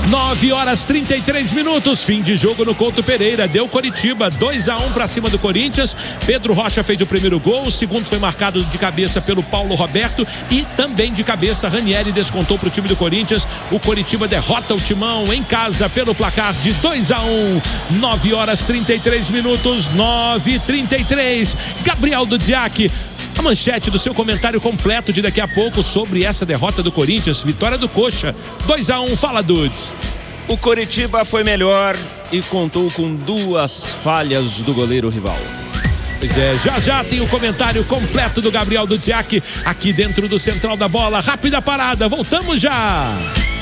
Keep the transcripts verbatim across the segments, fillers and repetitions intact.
nove horas trinta e três minutos, fim de jogo no Couto Pereira. Deu Coritiba dois a um para cima do Corinthians. Pedro Rocha fez o primeiro gol, o segundo foi marcado de cabeça pelo Paulo Roberto e também de cabeça Ranieri descontou para o time do Corinthians. O Coritiba derrota o Timão em casa pelo placar de dois a um. nove horas trinta e três minutos, nove e trinta e três. Gabriel Dudziak, a manchete do seu comentário completo de daqui a pouco sobre essa derrota do Corinthians, vitória do Coxa, dois a um. Fala, Dudes. O Coritiba foi melhor e contou com duas falhas do goleiro rival. Pois é, já já tem o comentário completo do Gabriel Dudziak aqui dentro do Central da Bola. Rápida parada, voltamos já.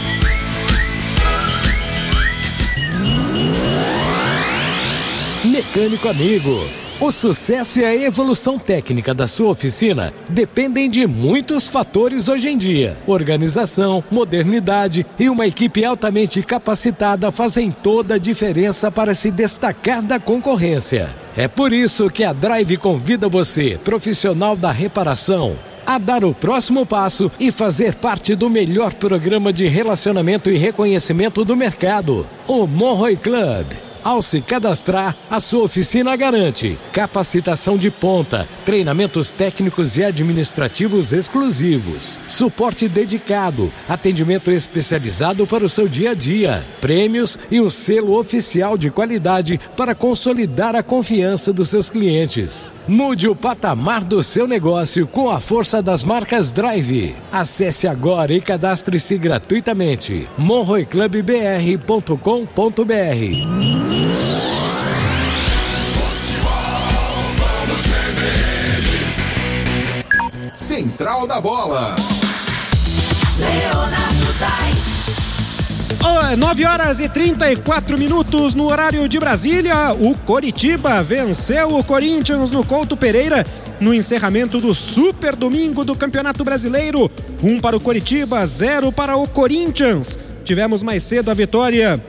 Mecânico amigo, o sucesso e a evolução técnica da sua oficina dependem de muitos fatores hoje em dia. Organização, modernidade e uma equipe altamente capacitada fazem toda a diferença para se destacar da concorrência. É por isso que a Drive convida você, profissional da reparação, a dar o próximo passo e fazer parte do melhor programa de relacionamento e reconhecimento do mercado, o Monroe Club. Ao se cadastrar, a sua oficina garante capacitação de ponta, treinamentos técnicos e administrativos exclusivos, suporte dedicado, atendimento especializado para o seu dia a dia, prêmios e o selo oficial de qualidade para consolidar a confiança dos seus clientes. Mude o patamar do seu negócio com a força das marcas Drive. Acesse agora e cadastre-se gratuitamente. monroe club b r ponto com ponto b r. Central da Bola. Leonardo Dai. nove horas e trinta e quatro minutos no horário de Brasília. O Coritiba venceu o Corinthians no Couto Pereira no encerramento do Super Domingo do Campeonato Brasileiro. Um para o Coritiba, zero para o Corinthians. Tivemos mais cedo a vitória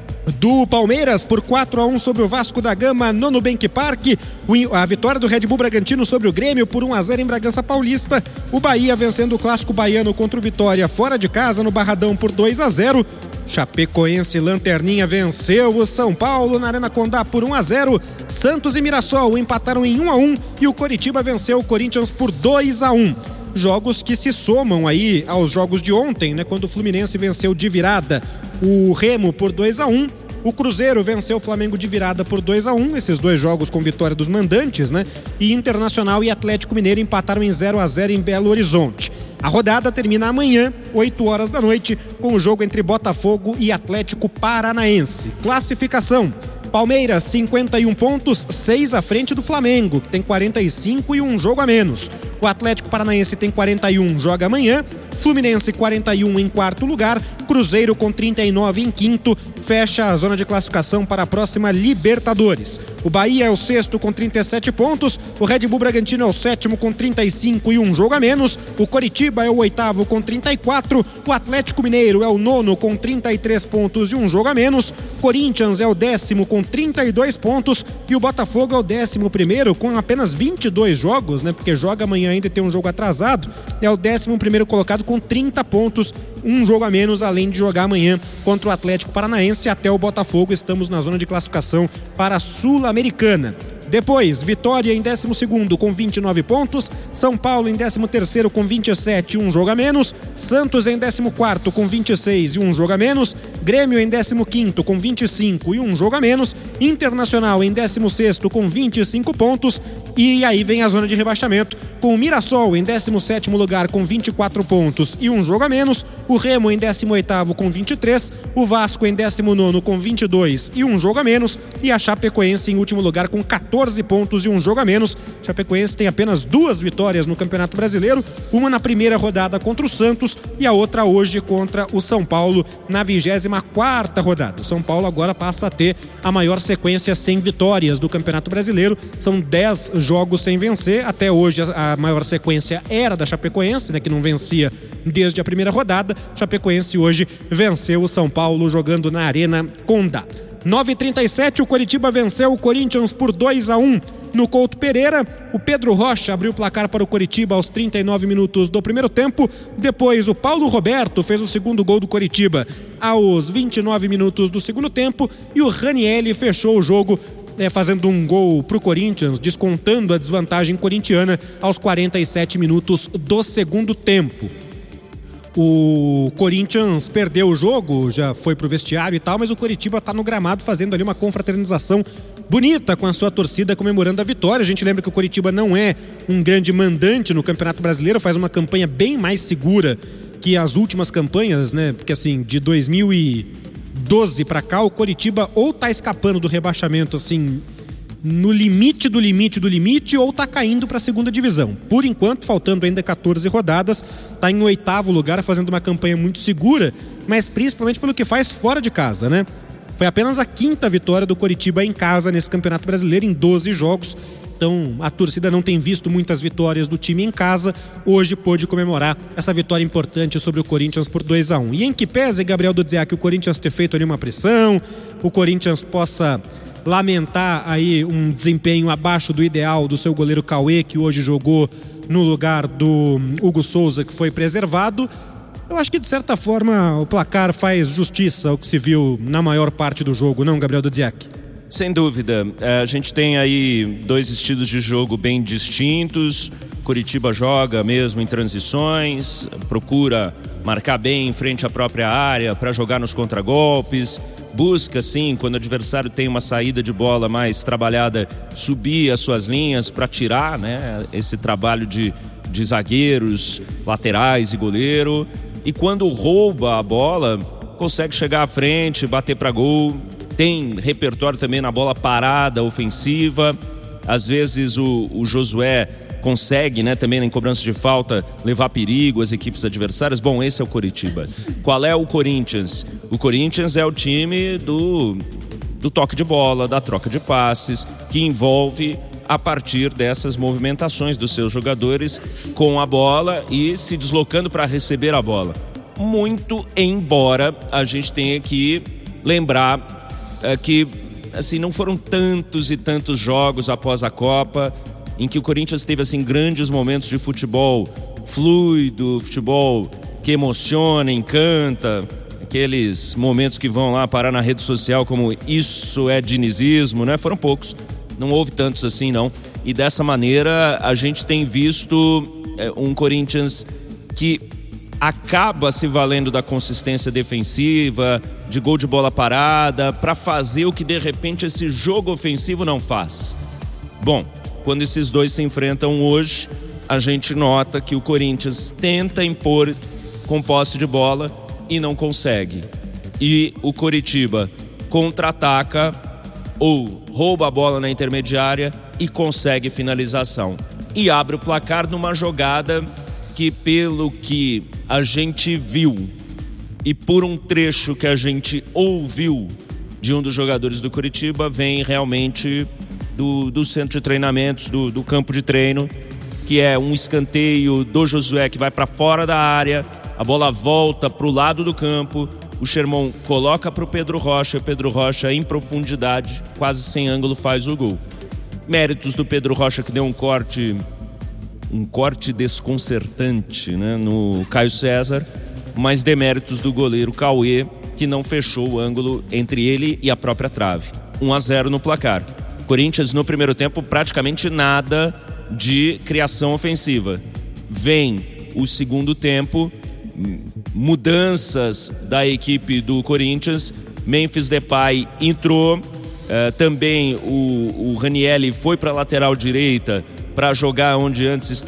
do Palmeiras por quatro a um sobre o Vasco da Gama no Nubank Park. A vitória do Red Bull Bragantino sobre o Grêmio por um a zero em Bragança Paulista. O Bahia vencendo o Clássico Baiano contra o Vitória fora de casa no Barradão por dois a zero. Chapecoense Lanterninha venceu o São Paulo na Arena Condá por um a zero. Santos e Mirassol empataram em um a um e o Coritiba venceu o Corinthians por dois a um. Jogos que se somam aí aos jogos de ontem, né, quando o Fluminense venceu de virada o Remo por dois a um. O Cruzeiro venceu o Flamengo de virada por dois a um, esses dois jogos com vitória dos mandantes, né? E Internacional e Atlético Mineiro empataram em zero a zero em Belo Horizonte. A rodada termina amanhã, oito horas da noite, com o jogo entre Botafogo e Atlético Paranaense. Classificação: Palmeiras, cinquenta e um pontos, seis à frente do Flamengo, que tem quarenta e cinco e um jogo a menos. O Atlético Paranaense tem quarenta e um, joga amanhã. Fluminense, quarenta e um em quarto lugar. Cruzeiro com trinta e nove em quinto, fecha a zona de classificação para a próxima Libertadores. O Bahia é o sexto com trinta e sete pontos. O Red Bull Bragantino é o sétimo com trinta e cinco e um jogo a menos. O Coritiba é o oitavo com trinta e quatro. O Atlético Mineiro é o nono com trinta e três pontos e um jogo a menos. Corinthians é o décimo com trinta e dois pontos. E o Botafogo é o décimo primeiro com apenas vinte e dois jogos, né? Porque joga amanhã ainda e tem um jogo atrasado. É o décimo primeiro colocado com trinta pontos, um jogo a menos, além de jogar amanhã contra o Atlético Paranaense. Até o Botafogo estamos na zona de classificação para a Sul-Americana. Depois, Vitória em décimo segundo com vinte e nove pontos, São Paulo em décimo terceiro com vinte e sete e um jogo a menos, Santos em décimo quarto com vinte e seis e um jogo a menos, Grêmio em décimo quinto com vinte e cinco e um jogo a menos, Internacional em décimo sexto com vinte e cinco pontos, e aí vem a zona de rebaixamento com o Mirassol em décimo sétimo lugar com vinte e quatro pontos e um jogo a menos, o Remo em décimo oitavo com vinte e três, o Vasco em décimo nono com vinte e dois e um jogo a menos, e a Chapecoense em último lugar com quatorze pontos e um jogo a menos. Chapecoense tem apenas duas vitórias no Campeonato Brasileiro, uma na primeira rodada contra o Santos e a outra hoje contra o São Paulo na vigésima quarta rodada. O São Paulo agora passa a ter a maior sequência sem vitórias do Campeonato Brasileiro, são dez jogos sem vencer. Até hoje a maior sequência era da Chapecoense, né, que não vencia desde a primeira rodada. Chapecoense hoje venceu o São Paulo jogando na Arena Condá. nove e trinta e sete, o Coritiba venceu o Corinthians por dois a um. no Couto Pereira. O Pedro Rocha abriu o placar para o Coritiba aos trinta e nove minutos do primeiro tempo. Depois o Paulo Roberto fez o segundo gol do Coritiba aos vinte e nove minutos do segundo tempo. E o Ranieri fechou o jogo é, fazendo um gol para o Corinthians, descontando a desvantagem corintiana aos quarenta e sete minutos do segundo tempo. O Corinthians perdeu o jogo, já foi pro vestiário e tal, mas o Coritiba tá no gramado fazendo ali uma confraternização bonita com a sua torcida comemorando a vitória. A gente lembra que o Coritiba não é um grande mandante no Campeonato Brasileiro, faz uma campanha bem mais segura que as últimas campanhas, né? Porque assim, de dois mil e doze para cá, o Coritiba ou tá escapando do rebaixamento assim no limite do limite do limite ou tá caindo para a segunda divisão. Por enquanto, faltando ainda quatorze rodadas, tá em oitavo lugar, fazendo uma campanha muito segura, mas principalmente pelo que faz fora de casa, né? Foi apenas a quinta vitória do Coritiba em casa nesse Campeonato Brasileiro em doze jogos. Então a torcida não tem visto muitas vitórias do time em casa. Hoje pôde comemorar essa vitória importante sobre o Corinthians por dois a um. E em que pese, Gabriel Dudziak, o Corinthians ter feito ali uma pressão, o Corinthians possa lamentar aí um desempenho abaixo do ideal do seu goleiro Cauê, que hoje jogou no lugar do Hugo Souza, que foi preservado. Eu acho que de certa forma o placar faz justiça ao que se viu na maior parte do jogo, não, Gabriel Dudziak? Sem dúvida, a gente tem aí dois estilos de jogo bem distintos. Curitiba joga mesmo em transições, procura marcar bem em frente à própria área para jogar nos contragolpes, busca sim, quando o adversário tem uma saída de bola mais trabalhada, subir as suas linhas para tirar, né, esse trabalho de, de zagueiros, laterais e goleiro. E quando rouba a bola, consegue chegar à frente, bater para gol. Tem repertório também na bola parada, ofensiva. Às vezes o, o Josué consegue, né, também em cobrança de falta, levar perigo às equipes adversárias. Bom, esse é o Coritiba. Qual é o Corinthians? O Corinthians é o time do, do toque de bola, da troca de passes, que envolve a partir dessas movimentações dos seus jogadores com a bola e se deslocando para receber a bola. Muito embora a gente tenha que lembrar é, que assim, não foram tantos e tantos jogos após a Copa em que o Corinthians teve assim, grandes momentos de futebol fluido, futebol que emociona, encanta, aqueles momentos que vão lá parar na rede social como isso é dinizismo, né? Foram poucos, não houve tantos assim não, e dessa maneira a gente tem visto é, um Corinthians que acaba se valendo da consistência defensiva, de gol de bola parada, para fazer o que de repente esse jogo ofensivo não faz. Bom, quando esses dois se enfrentam hoje, a gente nota que o Corinthians tenta impor com posse de bola e não consegue. E o Coritiba contra-ataca ou rouba a bola na intermediária e consegue finalização. E abre o placar numa jogada que, pelo que a gente viu e por um trecho que a gente ouviu de um dos jogadores do Coritiba, vem realmente do, do centro de treinamentos, do, do campo de treino, que é um escanteio do Josué que vai para fora da área, a bola volta para o lado do campo, o Sherman coloca para o Pedro Rocha, o Pedro Rocha em profundidade, quase sem ângulo, faz o gol. Méritos do Pedro Rocha, que deu um corte, um corte desconcertante, né, no Caio César, mas deméritos do goleiro Cauê, que não fechou o ângulo entre ele e a própria trave. um a zero no placar. Corinthians no primeiro tempo praticamente nada de criação ofensiva. Vem o segundo tempo, mudanças da equipe do Corinthians. Memphis Depay entrou, uh, também o, o Ranieri foi para a lateral direita para jogar onde antes estava